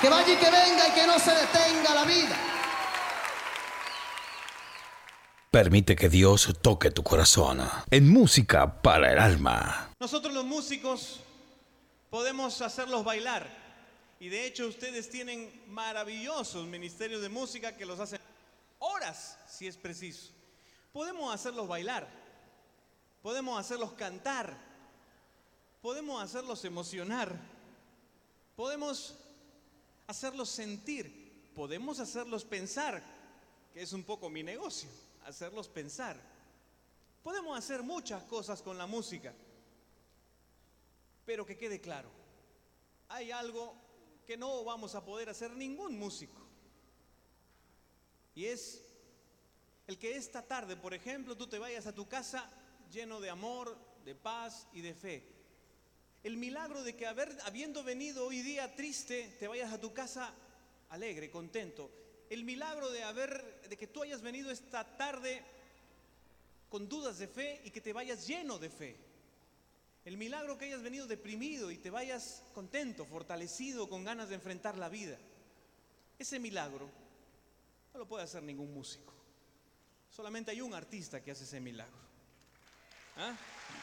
que vaya y que venga y que no se detenga la vida. Permite que Dios toque tu corazón en música para el alma. Nosotros los músicos podemos hacerlos bailar y de hecho ustedes tienen maravillosos ministerios de música que los hacen horas si es preciso. Podemos hacerlos bailar, podemos hacerlos cantar, podemos hacerlos emocionar, podemos hacerlos sentir, podemos hacerlos pensar, que es un poco mi negocio, hacerlos pensar. Podemos hacer muchas cosas con la música, pero que quede claro, hay algo que no vamos a poder hacer ningún músico, y es el que esta tarde, por ejemplo, tú te vayas a tu casa lleno de amor, de paz y de fe. El milagro de que habiendo venido hoy día triste, te vayas a tu casa alegre, contento. El milagro de que tú hayas venido esta tarde con dudas de fe y que te vayas lleno de fe. El milagro que hayas venido deprimido y te vayas contento, fortalecido, con ganas de enfrentar la vida. Ese milagro no lo puede hacer ningún músico. Solamente hay un artista que hace ese milagro. ¿Ah?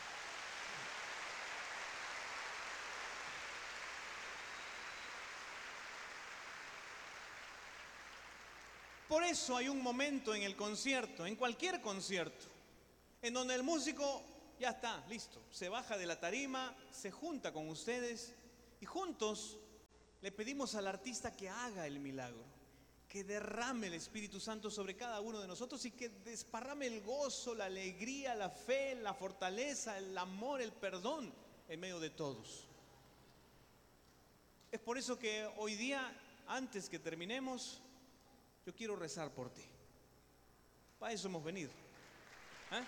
Por eso hay un momento en el concierto, en cualquier concierto, en donde el músico ya está, listo, se baja de la tarima, se junta con ustedes y juntos le pedimos al artista que haga el milagro, que derrame el Espíritu Santo sobre cada uno de nosotros y que desparrame el gozo, la alegría, la fe, la fortaleza, el amor, el perdón en medio de todos. Es por eso que hoy día, antes que terminemos, yo quiero rezar por ti. Para eso hemos venido. ¿Eh?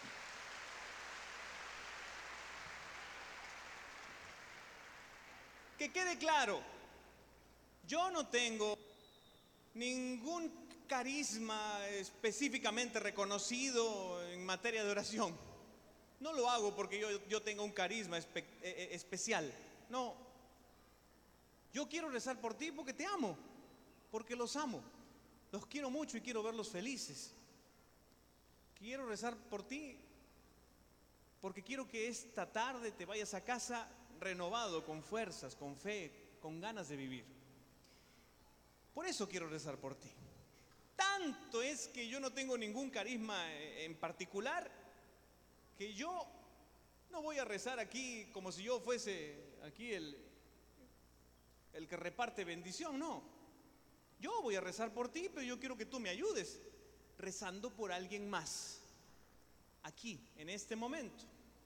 Que quede claro, yo no tengo ningún carisma específicamente reconocido en materia de oración. No lo hago porque yo tenga un carisma especial. No. Yo quiero rezar por ti porque te amo, porque los amo. Los quiero mucho y quiero verlos felices. Quiero rezar por ti porque quiero que esta tarde te vayas a casa renovado, con fuerzas, con fe, con ganas de vivir. Por eso quiero rezar por ti. Tanto es que yo no tengo ningún carisma en particular, que yo no voy a rezar aquí como si yo fuese aquí el que reparte bendición, no. Yo voy a rezar por ti, pero yo quiero que tú me ayudes rezando por alguien más, aquí, en este momento.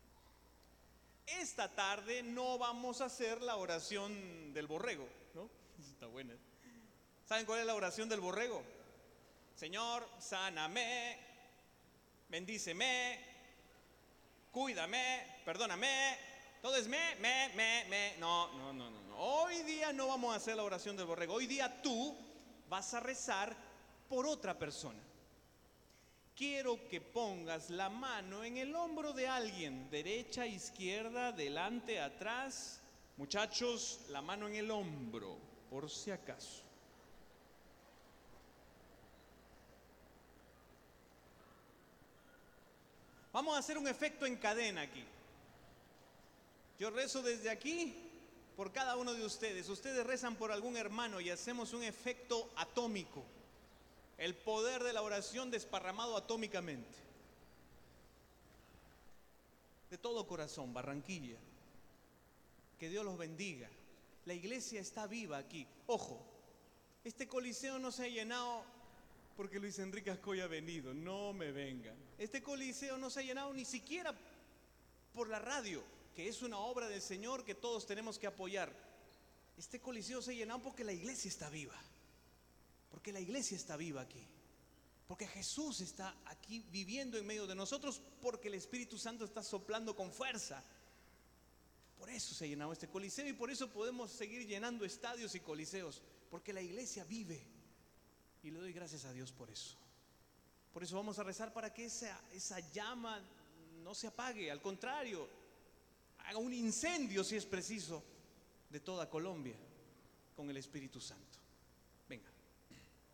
Esta tarde no vamos a hacer la oración del borrego, ¿no? Está buena. ¿Saben cuál es la oración del borrego? Señor, sáname, bendíceme, cuídame, perdóname. Todo es me. No. Hoy día no vamos a hacer la oración del borrego. Hoy día tú vas a rezar por otra persona. Quiero que pongas la mano en el hombro de alguien, derecha, izquierda, delante, atrás. Muchachos, la mano en el hombro, por si acaso. Vamos a hacer un efecto en cadena aquí. Yo rezo desde aquí por cada uno de ustedes. Ustedes rezan por algún hermano y hacemos un efecto atómico. El poder de la oración desparramado atómicamente. De todo corazón, Barranquilla. Que Dios los bendiga. La iglesia está viva aquí. Ojo, este coliseo no se ha llenado porque Luis Enrique Ascoy ha venido. No me vengan. Este coliseo no se ha llenado ni siquiera por la radio, que es una obra del Señor que todos tenemos que apoyar. Este coliseo se ha llenado porque la iglesia está viva. Porque la iglesia está viva aquí. Porque Jesús está aquí viviendo en medio de nosotros. Porque el Espíritu Santo está soplando con fuerza. Por eso se ha llenado este coliseo y por eso podemos seguir llenando estadios y coliseos. Porque la iglesia vive. Y le doy gracias a Dios por eso. Por eso vamos a rezar para que esa llama no se apague. Al contrario, haga un incendio si es preciso de toda Colombia. con el Espíritu Santo.